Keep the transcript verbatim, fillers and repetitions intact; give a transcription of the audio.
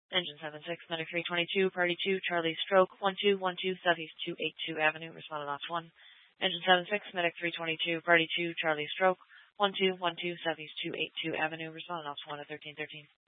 Engine seven six, Medic three twenty-two, Party two, Charlie Stroke, one two one two, Southeast two eighty-two Avenue, responded ops one. Engine seven six, Medic three twenty-two, Party two, Charlie Stroke, one two one two, Southeast two eighty-two Avenue, responded ops one at thirteen thirteen.